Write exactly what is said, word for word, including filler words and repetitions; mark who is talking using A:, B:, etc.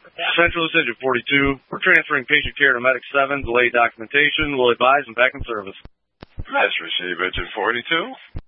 A: Central is Engine forty-two. We're transferring patient care to Medic seven. Delayed documentation. Will advise and back in service.
B: Let's receive Engine forty-two.